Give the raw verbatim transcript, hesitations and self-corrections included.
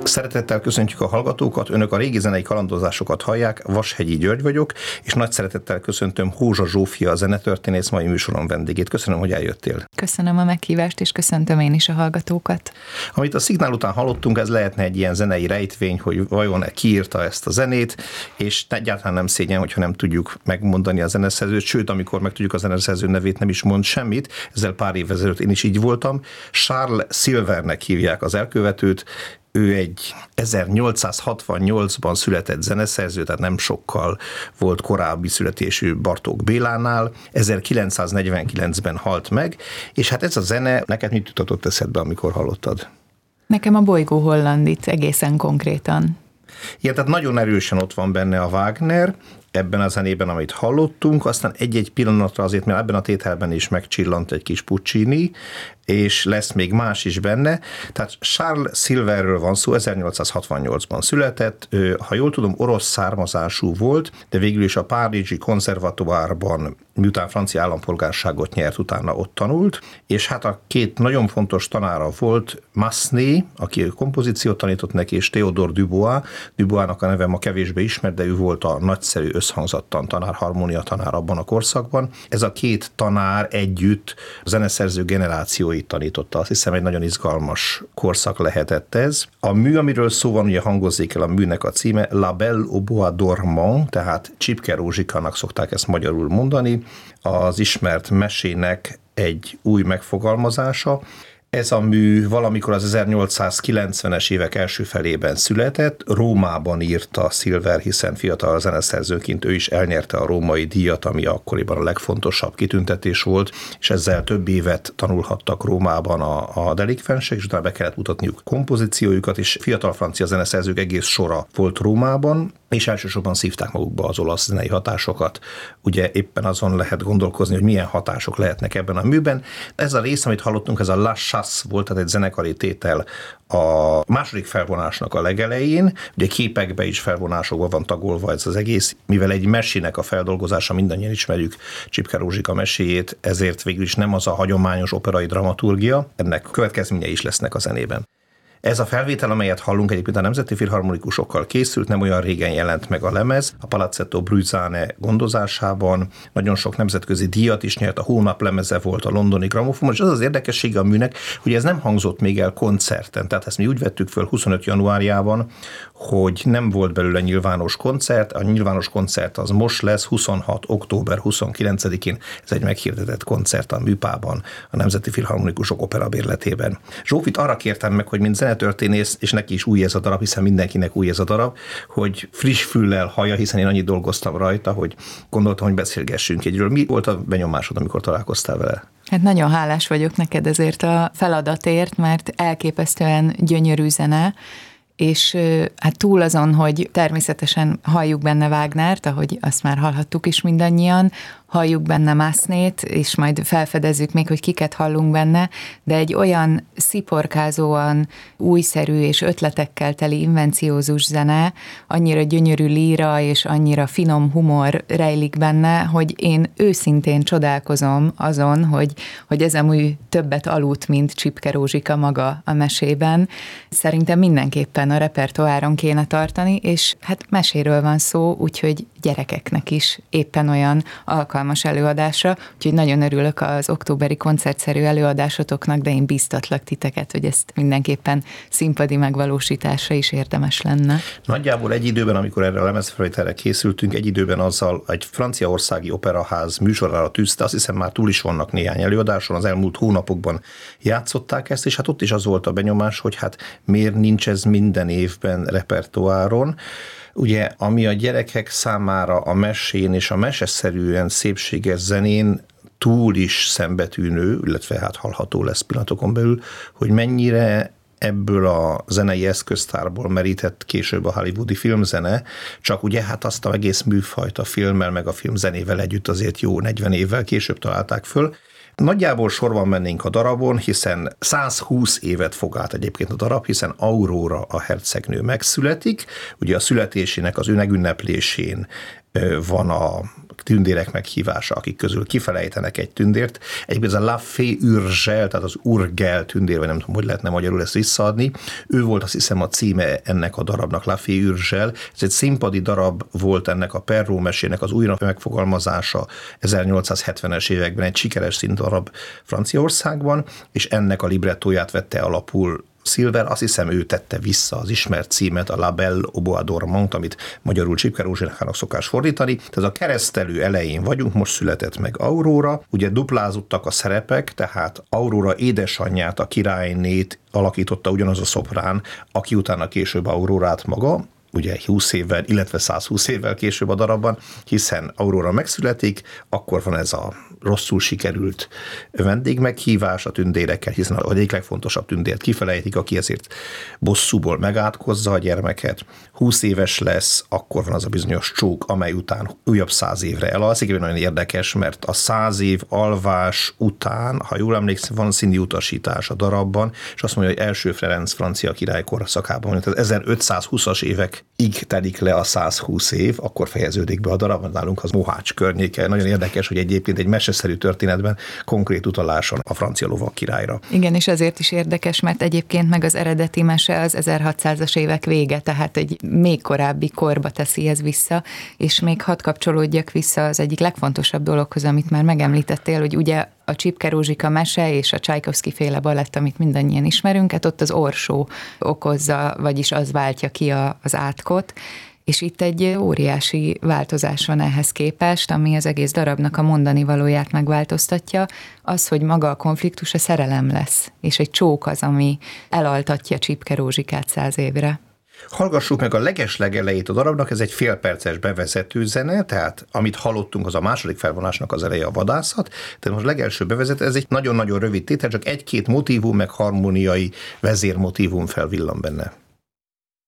Szeretettel köszöntjük a hallgatókat, önök a régi zenei kalandozásokat hallják, Vashegyi György vagyok, és nagy szeretettel köszöntöm Hózsa Zsófia, a zenetörténész mai műsorom vendégét. Köszönöm, hogy eljöttél. Köszönöm a meghívást, és köszöntöm én is a hallgatókat. Amit a szignál után hallottunk, ez lehetne egy ilyen zenei rejtvény, hogy vajon ki írta ezt a zenét, és egyáltalán nem szégyen, hogyha nem tudjuk megmondani a zeneszerzőt, sőt, amikor megtudjuk a zeneszerző nevét, nem is mond semmit. Ezzel pár évvel ezelőtt én is így voltam. Charles Silvernek hívják az elkövetőt. Ő egy ezernyolcszázhatvannyolcban született zeneszerző, tehát nem sokkal volt korábbi születésű Bartók Bélánál, ezerkilencszáznegyvenkilencben halt meg, és hát ez a zene neked mit jutott eszedbe, amikor hallottad? Nekem a Bolygó Hollandit egészen konkrétan. Igen, tehát nagyon erősen ott van benne a Wagner, ebben a zenében, amit hallottunk, aztán egy-egy pillanatra azért, mert ebben a tételben is megcsillant egy kis Puccini, és lesz még más is benne. Tehát Charles Silverről van szó, ezernyolcszázhatvannyolcban született, ha jól tudom, orosz származású volt, de végül is a Párizsi konzervatóárban, miután francia állampolgárságot nyert, utána ott tanult, és hát a két nagyon fontos tanára volt Massenet, aki kompozíciót tanított neki, és Théodore Dubois. Duboisnak a neve ma kevésbé ismert, de ő volt a nagyszerű összhangzattan tanár, harmónia tanár abban a korszakban. Ez a két tanár együtt a zeneszerző generációit tanította. Azt hiszem, egy nagyon izgalmas korszak lehetett ez. A mű, amiről szó van, ugye hangozzék el a műnek a címe, La Belle au Bois dormant, tehát Csipke Rózsikának szokták ezt magyarul mondani, az ismert mesének egy új megfogalmazása. Ez a mű valamikor az ezernyolcszázkilencvenes évek első felében született, Rómában írta Silver, hiszen fiatal zeneszerzőként ő is elnyerte a római díjat, ami akkoriban a legfontosabb kitüntetés volt, és ezzel több évet tanulhattak Rómában a, a delikvensek, és utána be kellett mutatniuk kompozíciójukat, és fiatal francia zeneszerzők egész sora volt Rómában, és elsősorban szívták magukba az olasz zenei hatásokat. Ugye éppen azon lehet gondolkozni, hogy milyen hatások lehetnek ebben a műben. Ez a rész, amit hallottunk, ez a La Chasse volt, tehát egy zenekari tétel a második felvonásnak a legelején. Ugye képekbe is felvonásokban van tagolva ez az egész, mivel egy mesének a feldolgozása, mindannyian ismerjük Csipke Rózsika meséjét, ezért végül is nem az a hagyományos operai dramaturgia, ennek következményei is lesznek a zenében. Ez a felvétel, amelyet hallunk, egyébként a Nemzeti Filharmonikusokkal készült, nem olyan régen jelent meg a lemez, a Palazzetto Bruzane gondozásában, nagyon sok nemzetközi díjat is nyert, a hónap lemeze volt a londoni gramofon, és az az érdekessége a műnek, hogy ez nem hangzott még el koncerten, tehát ezt mi úgy vettük föl huszonöt januárjában, hogy nem volt belőle nyilvános koncert, a nyilvános koncert az most lesz, huszonhat október huszonkilencedikén, ez egy meghirdetett koncert a Műpában, a Nemzeti Filharmonikusok operabérletében. Zsófit arra kértem meg, hogy mint zenetörténész, és neki is új ez a darab, hiszen mindenkinek új ez a darab, hogy friss füllel hallja, hiszen én annyit dolgoztam rajta, hogy gondoltam, hogy beszélgessünk egyről. Mi volt a benyomásod, amikor találkoztál vele? Hát nagyon hálás vagyok neked ezért a feladatért, mert elképesztően gyönyörű zene, és hát túl azon, hogy természetesen halljuk benne Wagnert, ahogy azt már hallhattuk is mindannyian, halljuk benne Massenet, és majd felfedezzük még, hogy kiket hallunk benne, de egy olyan sziporkázóan újszerű és ötletekkel teli invenciózus zene, annyira gyönyörű líra és annyira finom humor rejlik benne, hogy én őszintén csodálkozom azon, hogy, hogy ez a mű többet aludt, mint Csipke Rózsika maga a mesében. Szerintem mindenképpen a repertoáron kéne tartani, és hát meséről van szó, úgyhogy gyerekeknek is éppen olyan alkalmas előadásra, úgyhogy nagyon örülök az októberi koncertszerű előadásotoknak, de én bíztatlak titeket, hogy ezt mindenképpen színpadi megvalósításra is érdemes lenne. Nagyjából egy időben, amikor erre a lemezfelvételre készültünk, egy időben azzal egy franciaországi operaház műsorára tűzte, azt hiszem már túl is vannak néhány előadáson, az elmúlt hónapokban játszották ezt, és hát ott is az volt a benyomás, hogy hát miért nincs ez minden évben repertoáron. Ugye, ami a gyerekek számára a mesén és a meseszerűen szépséges zenén túl is szembetűnő, illetve hát hallható lesz pillanatokon belül, hogy mennyire ebből a zenei eszköztárból merített később a hollywoodi filmzene, csak ugye hát azt a egész műfajt a filmmel meg a filmzenével együtt azért jó negyven évvel később találták föl. Nagyjából sorban mennénk a darabon, hiszen százhúsz évet fog át egyébként a darab, hiszen Aurora, a hercegnő megszületik. Ugye a születésének az ünnepléssén van a tündérek meghívása, akik közül kifelejtenek egy tündért. Egyébként ez a La Fée Urgel, tehát az Urgel tündér, vagy nem tudom, hogy lehetne magyarul ezt visszaadni. Ő volt azt hiszem a címe ennek a darabnak, La Fée Urgel. Ez egy színpadi darab volt ennek a Perrault mesének az újra megfogalmazása ezernyolcszázhetvenes években, egy sikeres színdarab Franciaországban, és ennek a librettóját vette alapul Silver, azt hiszem ő tette vissza az ismert címet, a La Belle au Bois dormant, amit magyarul Csipke Rózsinának szokás fordítani. Tehát a keresztelő elején vagyunk, most született meg Aurora, ugye duplázottak a szerepek, tehát Aurora édesanyját, a királynét alakította ugyanaz a szoprán, aki utána később Aurorát maga, ugye húsz évvel, illetve százhúsz évvel később a darabban, hiszen Aurora megszületik, akkor van ez a rosszul sikerült vendégmeghívás a tündérekkel, hiszen a egyik legfontosabb tündért kifelejtik, aki ezért bosszúból megátkozza a gyermeket. húsz éves lesz, akkor van az a bizonyos csók, amely után újabb száz évre elalszik. Nagyon érdekes, mert a száz év alvás után, ha jól emlékszem, van színi utasítás a darabban, és azt mondja, hogy első Ferenc francia király korszakában, tehát ezerötszázhúszas évek így telik le a százhúsz év, akkor fejeződik be a darab, nálunk az Mohács környéke. Nagyon érdekes, hogy egyébként egy meseszerű történetben konkrét utaláson a francia lovak királyra. Igen, és azért is érdekes, mert egyébként meg az eredeti mese az ezerhatszázas évek vége, tehát egy még korábbi korba teszi ez vissza, és még hadd kapcsolódjak vissza az egyik legfontosabb dologhoz, amit már megemlítettél, hogy ugye a Csipke Rózsika mese és a Csajkovszky féle balett, amit mindannyian ismerünk, hát ott az orsó okozza, vagyis az váltja ki a, az átkot, és itt egy óriási változás van ehhez képest, ami az egész darabnak a mondani valóját megváltoztatja, az, hogy maga a konfliktus a szerelem lesz, és egy csók az, ami elaltatja Csipke Rózsikát száz évre. Hallgassuk meg a legeslegelejét a darabnak, ez egy félperces bevezető zene, tehát amit hallottunk, az a második felvonásnak az eleje, a vadászat, tehát most legelső bevezető, ez egy nagyon-nagyon rövid tétel, csak egy-két motívum, meg harmóniai vezérmotívum felvillan benne.